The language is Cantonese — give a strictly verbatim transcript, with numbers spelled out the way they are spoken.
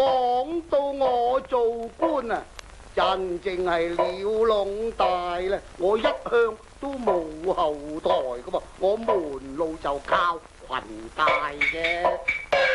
講到我做官啊，真正係鳥籠大咧，我一向都冇後台噶噃，我門路就靠裙帶嘅。